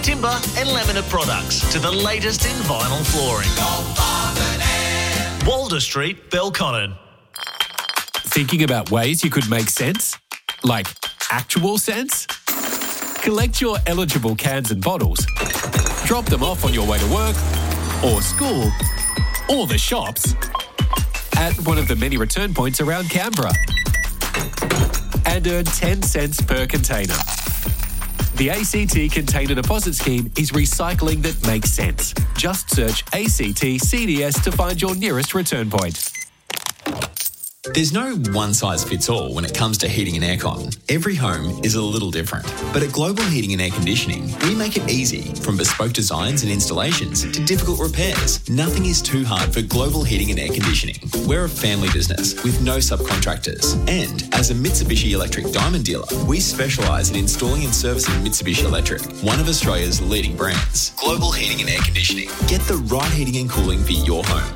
timber and laminate products to the latest in vinyl flooring. Walder Street, Belconnen. Thinking about ways you could make sense? Like actual sense? Collect your eligible cans and bottles, drop them off on your way to work or school or the shops at one of the many return points around Canberra and earn 10 cents per container. The ACT Container Deposit Scheme is recycling that makes sense. Just search ACT CDS to find your nearest return point. There's no one-size-fits-all when it comes to heating and aircon. Every home is a little different. But at Global Heating and Air Conditioning, we make it easy. From bespoke designs and installations to difficult repairs, nothing is too hard for Global Heating and Air Conditioning. We're a family business with no subcontractors. And as a Mitsubishi Electric Diamond dealer, we specialise in installing and servicing Mitsubishi Electric, one of Australia's leading brands. Global Heating and Air Conditioning. Get the right heating and cooling for your home.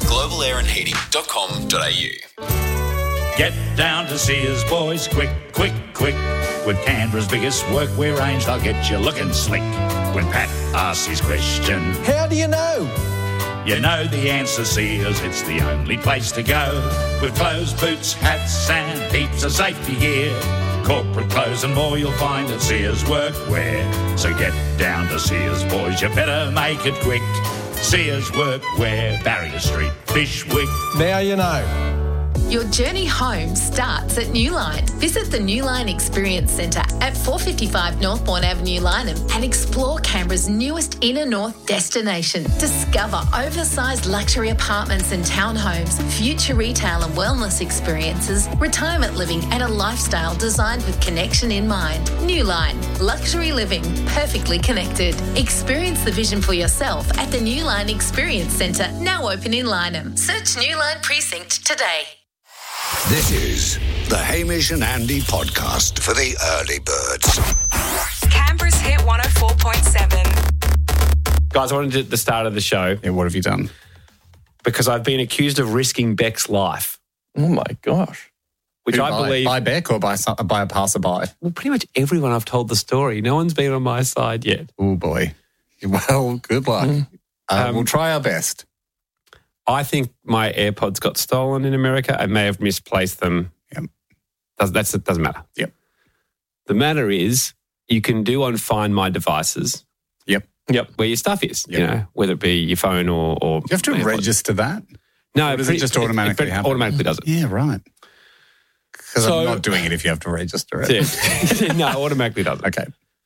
globalairandheating.com.au. Get down to Sears, boys, quick, quick, quick. With Canberra's biggest workwear range, they'll get you looking slick. When Pat asks his question, how do you know? You know the answer, Sears, it's the only place to go. With clothes, boots, hats and heaps of safety gear. Corporate clothes and more you'll find at Sears Workwear. So get down to Sears, boys, you better make it quick. Sears Workwear, Barrier Street, Bishwick. Now you know. Your journey home starts at Newline. Visit the Newline Experience Centre at 455 Northbourne Avenue, Lyneham and explore Canberra's newest inner north destination. Discover oversized luxury apartments and townhomes, future retail and wellness experiences, retirement living and a lifestyle designed with connection in mind. Newline, luxury living, perfectly connected. Experience the vision for yourself at the Newline Experience Centre, now open in Lyneham. Search Newline Precinct today. This is the Hamish and Andy podcast for the early birds. Canberra's Hit 104.7. Guys, I wanted to at the start of the show. Yeah, what have you done? Because I've been accused of risking Beck's life. Oh, my gosh. Which I believe... By Beck or by a passerby? Well, pretty much everyone I've told the story. No one's been on my side yet. Oh, boy. Well, good luck. We'll try our best. I think my AirPods got stolen in America. I may have misplaced them. Yep. That doesn't matter. Yep. The matter is you can do on Find My Devices. Yep. Where your stuff is, you know, whether it be your phone or you have to register that? No. Or does it just automatically happen? Automatically does it. Yeah, right. Because I'm not doing it if you have to register it. No, automatically does it. Okay.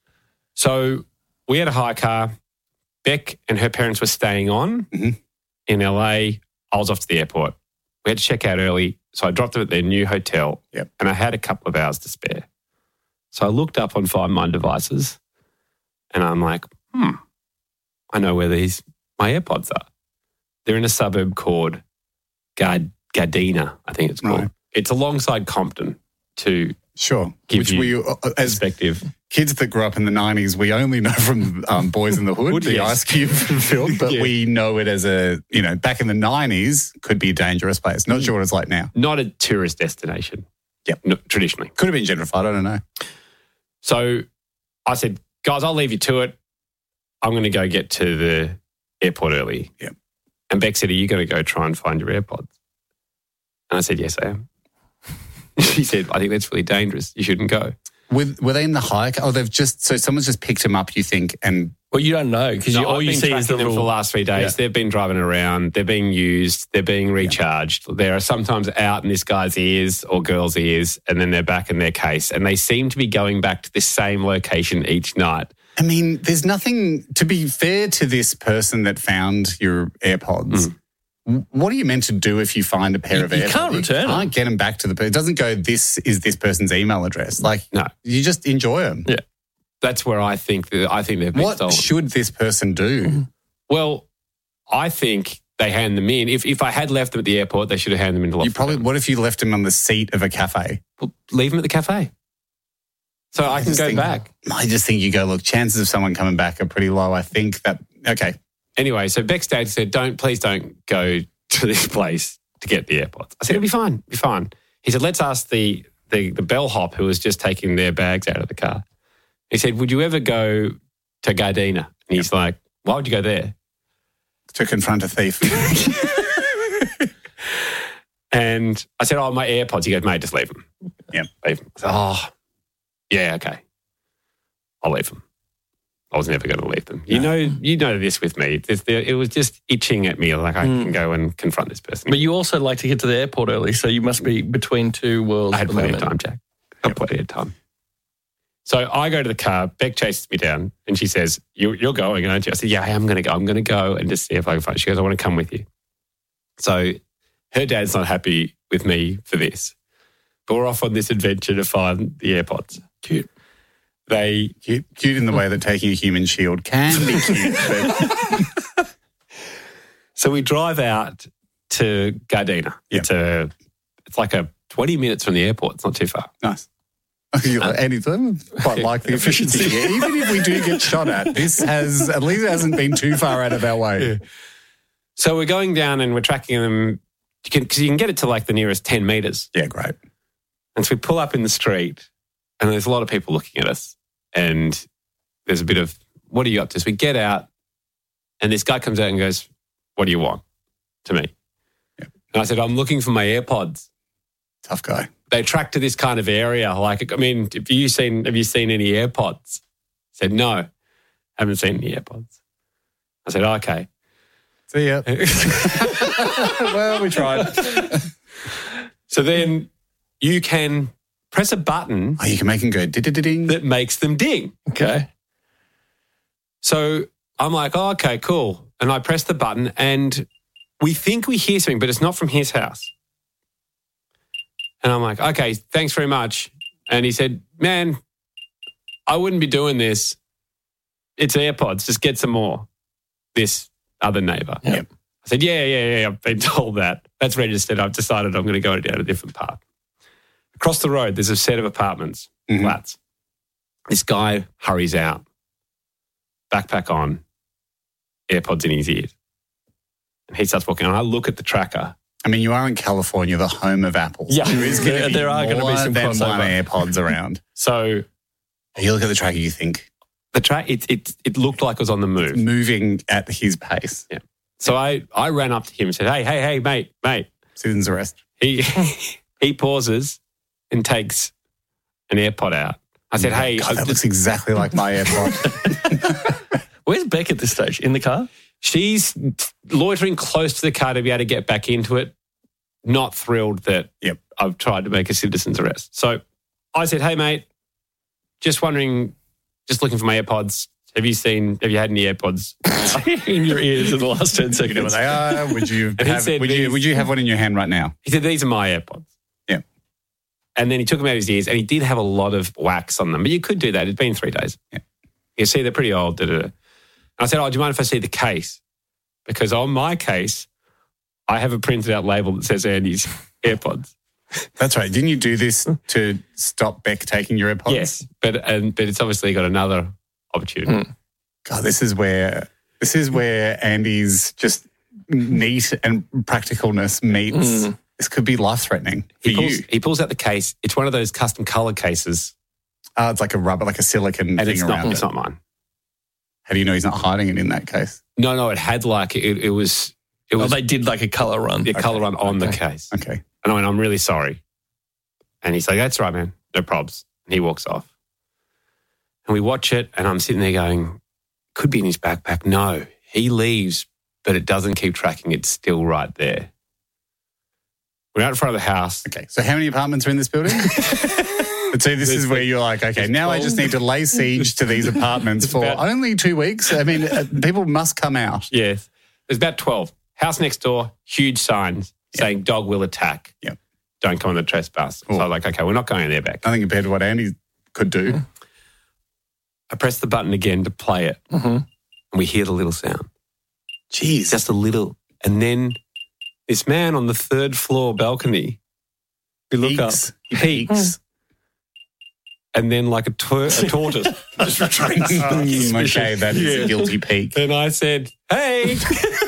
So we had a hire car. Beck and her parents were staying on in LA. I was off to the airport. We had to check out early, so I dropped them at their new hotel. Yep. And I had a couple of hours to spare. So I looked up on Find My Devices and I'm like, I know where my AirPods are. They're in a suburb called Gardena, I think it's called. Right. It's alongside Compton to give Which you as perspective. Kids that grew up in the 90s, we only know from Boys in the Hood, the Ice Cube film, but we know it as a, back in the 90s, could be a dangerous place. Not sure what it's like now. Not a tourist destination. Yep. No, traditionally. Could have been gentrified, I don't know. So I said, guys, I'll leave you to it. I'm going to go get to the airport early. Yep. And Beck said, are you going to go try and find your AirPods? And I said, yes, I am. She said, I think that's really dangerous. You shouldn't go. Were they in the hire car? Oh, someone's just picked him up, you think, and... Well, you don't know because all you see is the them for the last 3 days. Yeah. They've been driving around. They're being used. They're being recharged. Yeah. They're sometimes out in this guy's ears or girl's ears, and then they're back in their case. And they seem to be going back to the same location each night. I mean, there's nothing... To be fair to this person that found your AirPods... What are you meant to do if you find a pair of AirPods? You can't return them. You can't get them back to the person. It doesn't go, this is this person's email address. No. You just enjoy them. Yeah. That's where I think they've been stolen. What should this person do? Well, I think they hand them in. If I had left them at the airport, they should have handed them into locker. What if you left them on the seat of a cafe? Well, leave them at the cafe. So I can go back. I just think you go, look, chances of someone coming back are pretty low. I think that, okay. Anyway, so Beck's dad said, please don't go to this place to get the AirPods. I said, it'll be fine. He said, let's ask the bellhop who was just taking their bags out of the car. He said, would you ever go to Gardena? And he's like, why would you go there? To confront a thief. And I said, my AirPods. He goes, mate, just leave them. Yep. Leave them. I said, yeah, okay. I'll leave them. I was never going to leave them. You know this with me. It was just itching at me like I can go and confront this person. But you also like to get to the airport early, so you must be between two worlds. I had plenty of time, Jack. I had plenty of time. So I go to the car. Beck chases me down and she says, you're going, aren't you? I said, yeah, I am going to go. I'm going to go and just see if I can find. She goes, I want to come with you. So her dad's not happy with me for this. But we're off on this adventure to find the AirPods. Cute. Cute in the way that taking a human shield can be cute. But... So we drive out to Gardena. Yep. It's like 20 minutes from the airport. It's not too far. Nice. Anything quite like the efficiency. Yeah, even if we do get shot at, this at least hasn't been too far out of our way. Yeah. So we're going down and we're tracking them because you can get it to like the nearest 10 metres. Yeah, great. And so we pull up in the street and there's a lot of people looking at us and there's a bit of, what are you up to? So we get out and this guy comes out and goes, what do you want? To me. Yep. And I said, I'm looking for my AirPods. Tough guy. They track to this kind of area. Like, I mean, have you seen any AirPods? I said, no, haven't seen any AirPods. I said, okay. See ya. Well, we tried. So then you can press a button. Oh, you can make them go ding. That makes them ding. Okay. So I'm like, oh, okay, cool. And I press the button and we think we hear something, but it's not from his house. And I'm like, okay, thanks very much. And he said, man, I wouldn't be doing this. It's AirPods. Just get some more. This other neighbour. Yep. I said, yeah, I've been told that. That's registered. I've decided I'm going to go down a different path. Across the road, there's a set of apartments, flats. This guy hurries out, backpack on, AirPods in his ears. And he starts walking. And I look at the tracker. I mean, you are in California, the home of Apple. Yeah, there are going to be some crossover AirPods around. So you look at the tracker, you think the track. It looked like it was on the move, moving at his pace. Yeah. So I ran up to him and said, "Hey, mate, citizen's arrest." He pauses and takes an AirPod out. I said, "Hey, God, that looks exactly like my AirPod." Where's Beck at this stage? In the car? She's loitering close to the car to be able to get back into it. Not thrilled that I've tried to make a citizen's arrest. So I said, hey, mate, just wondering, just looking for my AirPods. Have you had any AirPods in your ears in the last 10 seconds? You know what they are? Would you have one in your hand right now? He said, these are my AirPods. Yeah. And then he took them out of his ears and he did have a lot of wax on them. But you could do that. It's been 3 days. Yeah. You see, they're pretty old. I said, do you mind if I see the case? Because on my case, I have a printed out label that says Andy's AirPods. That's right. Didn't you do this to stop Beck taking your AirPods? Yes, but it's obviously got another opportunity. God, this is where Andy's just neat and practicalness meets. This could be life-threatening for you. He pulls out the case. It's one of those custom color cases. It's like a rubber, like a silicone thing around it. It's not mine. How do you know he's not hiding it in that case? No, it had like, it was... they did like a colour run. A colour run on the case. Okay. And I went, I'm really sorry. And he's like, that's right, man. No probs. And he walks off. And we watch it and I'm sitting there going, could be in his backpack. No, he leaves, but it doesn't keep tracking. It's still right there. We're out in front of the house. Okay. So how many apartments are in this building? So this is where you're like, okay, now I just need to lay siege to these apartments for only 2 weeks. I mean, people must come out. Yes. There's about 12. House next door, huge signs saying dog will attack. Yep. Don't come on the trespass. So I'm like, okay, we're not going there back. I think compared to what Andy could do. I press the button again to play it. And we hear the little sound. Jeez. Just a little. And then this man on the 3rd floor balcony, we look up, he peeks. And then like a tortoise just retreats. Okay, that is a guilty peek. And I said, hey.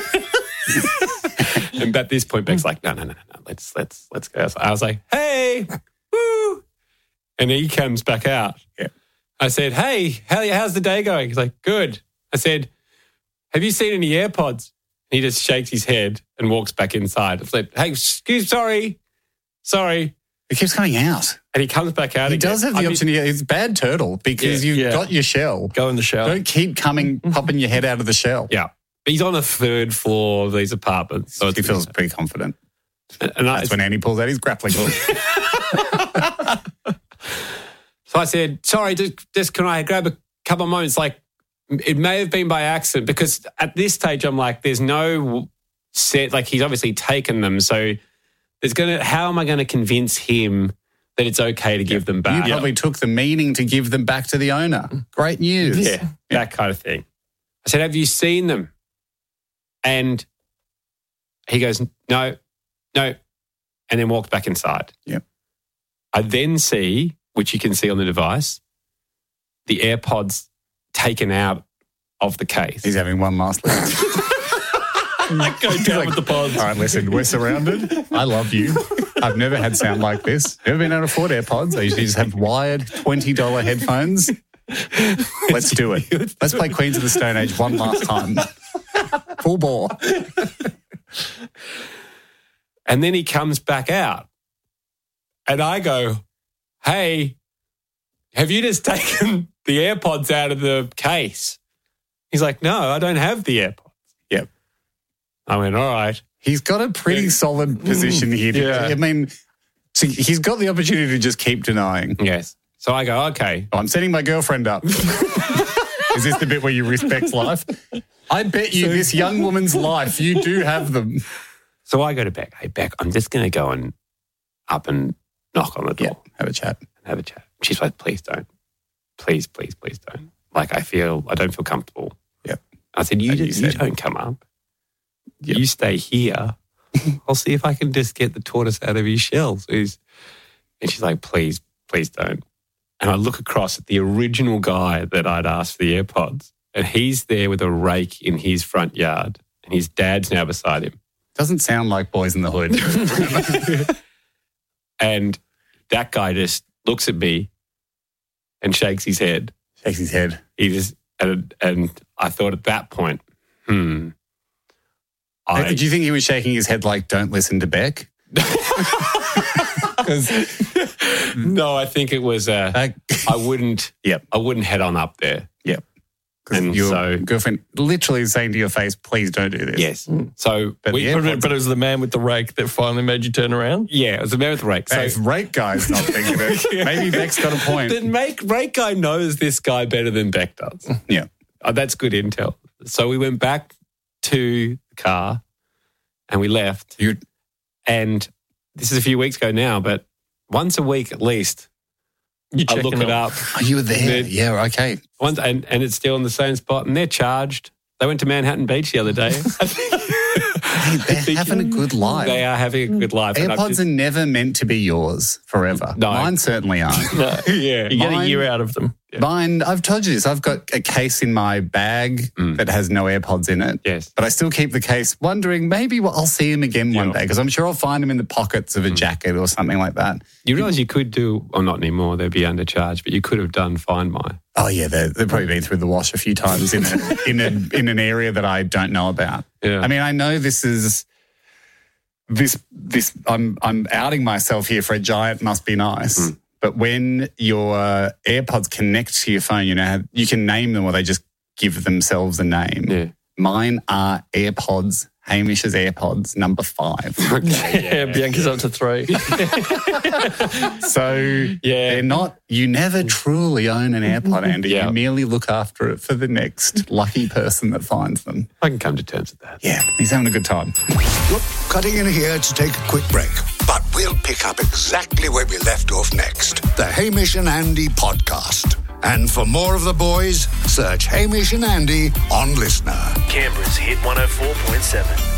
And at this point, Beck's like, no, let's go. I was like, hey, woo. And he comes back out. Yeah. I said, hey, how's the day going? He's like, good. I said, have you seen any AirPods? And he just shakes his head and walks back inside. I said, hey, sorry. It keeps coming out. And he comes back out He again. does have the option. It's bad turtle because you've got your shell. Go in the shower. Don't keep popping your head out of the shell. Yeah. But he's on the third floor of these apartments. So He feels pretty confident. And That's when Andy pulls out his grappling hook. So I said, sorry, just can I grab a couple of moments? Like, it may have been by accident because at this stage I'm like, there's no set, like he's obviously taken them. So how am I going to convince him that it's okay to give them back? You probably took the meaning to give them back to the owner. Great news. Yeah, that kind of thing. I said, have you seen them? And he goes, no, and then walked back inside. Yep. I then see, which you can see on the device, the AirPods taken out of the case. He's having one last look. Go down with the pods. All right, listen, we're surrounded. I love you. I've never had sound like this. Never been able to afford AirPods. I usually just have wired $20 headphones. Let's do it. Let's play Queens of the Stone Age one last time. Full bore. And then he comes back out. And I go, hey, have you just taken the AirPods out of the case? He's like, no, I don't have the AirPods. Yep. I went, all right. He's got a pretty solid position here. Yeah. I mean, so he's got the opportunity to just keep denying. Yes. So I go, okay. I'm setting my girlfriend up. Is this the bit where you respect life? I bet you this young woman's life, you do have them. So I go to Beck. Hey, Beck, I'm just going to go up and knock on the door. Yeah, have a chat. She's like, please don't. Please don't. Like, I don't feel comfortable. Yep. I said, you don't come up. Yep. You stay here. I'll see if I can just get the tortoise out of his shell. And she's like, please don't. And I look across at the original guy that I'd asked for the AirPods, and he's there with a rake in his front yard, and his dad's now beside him. Doesn't sound like Boys in the Hood. And that guy just looks at me and shakes his head. He just, and I thought at that point, Do you think he was shaking his head like, don't listen to Beck? No, I think it was, I wouldn't head on up there. Yep. And your girlfriend literally saying to your face, please don't do this. Yes. So, but it was the man with the rake that finally made you turn around? Yeah, it was the man with the rake. So if rake guy's not thinking it, maybe Beck's got a point. Then rake guy knows this guy better than Beck does. Yeah. That's good intel. So we went back to the car and we left. And this is a few weeks ago now, but once a week at least, I look it up. Oh, you were there? Yeah, okay. And it's still in the same spot, and they're charged. They went to Manhattan Beach the other day. They're having a good life. They are having a good life. AirPods are never meant to be yours forever. No. Mine certainly aren't. No. Yeah. You get a year out of them. Yeah. Mine, I've told you this, I've got a case in my bag that has no AirPods in it. Yes. But I still keep the case wondering maybe I'll see them again one day because I'm sure I'll find them in the pockets of a jacket or something like that. You realise you could do, well, not anymore, they'd be undercharged, but you could have done Find My. Oh, yeah, they've probably been through the wash a few times in an area that I don't know about. Yeah. I mean, I know this is... This I'm outing myself here for a giant must be nice. But when your AirPods connect to your phone, you know, you can name them or they just give themselves a name. Yeah. Mine are AirPods, Hamish's AirPods, number 5. Okay, Bianca's up to 3. So they're not, you never truly own an AirPod, Andy. Yeah. You merely look after it for the next lucky person that finds them. I can come to terms with that. Yeah, he's having a good time. Look, cutting in here to take a quick break, but we'll pick up exactly where we left off next. The Hamish and Andy podcast. And for more of the boys, search Hamish and Andy on Listener. Canberra's Hit 104.7.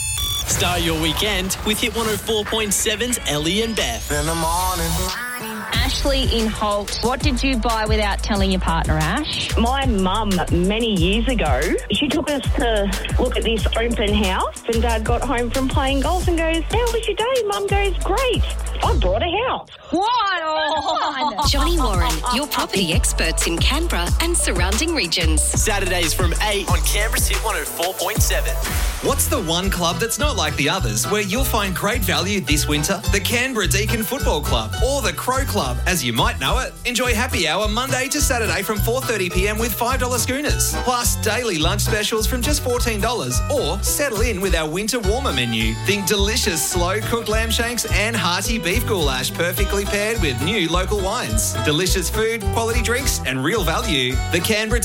Start your weekend with Hit 104.7's Ellie and Beth. In the morning, Ashley in Holt. What did you buy without telling your partner, Ash? My mum, many years ago, she took us to look at this open house, and Dad got home from playing golf and goes, "How was your day?" Mum goes, "Great. I bought a house." What on? Johnny Warren, your property experts in Canberra and surrounding regions. Saturdays from 8 on Canberra's Hit 104.7. What's the one club that's not like the others where you'll find great value this winter? The Canberra Deakin Football Club or the Crow Club, as you might know it. Enjoy happy hour Monday to Saturday from 4:30pm with $5 schooners. Plus daily lunch specials from just $14 or settle in with our winter warmer menu. Think delicious slow-cooked lamb shanks and hearty beef goulash perfectly paired with new local wines. Delicious food, quality drinks and real value. The Canberra